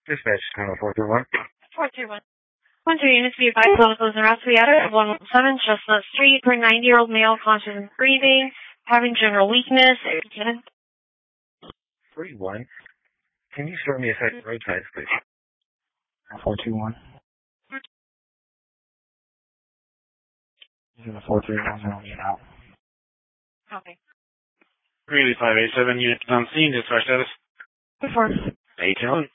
Dispatch, channel 431. 431. 1-2 units be advised, locals and routes to be added at 117 Chestnut Street for a 90-year-old male conscious and breathing, having general weakness. 31. Can you show me a second road ties, please? 421. This is a 431 out. Okay. Greeley 587 units on scene, dispatch status. Before. 8